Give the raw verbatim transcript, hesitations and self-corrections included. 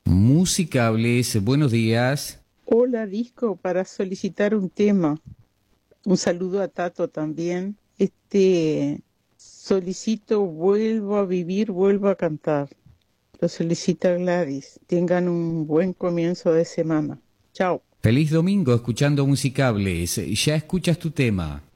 Musicables, buenos días. Hola, Disco, para solicitar un tema. Un saludo a Tato también. Este, solicito Vuelvo a vivir, vuelvo a cantar. Lo solicita Gladys. Tengan un buen comienzo de semana. Chao. Feliz domingo escuchando Musicables. Ya escuchas tu tema.